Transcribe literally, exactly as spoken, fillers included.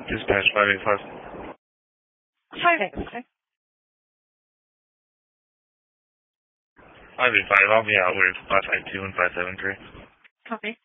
Dispatch five eight five. five eight five. five eight five, I'll be out with five five two and five seven three. Copy.